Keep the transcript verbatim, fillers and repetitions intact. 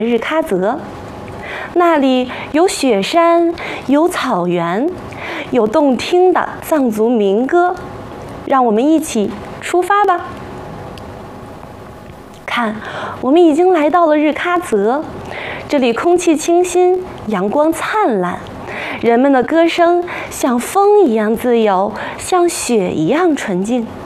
日喀则，那里有雪山，有草原，有动听的藏族民歌。让我们一起出发吧！看，我们已经来到了日喀则，这里空气清新，阳光灿烂，人们的歌声像风一样自由，像雪一样纯净。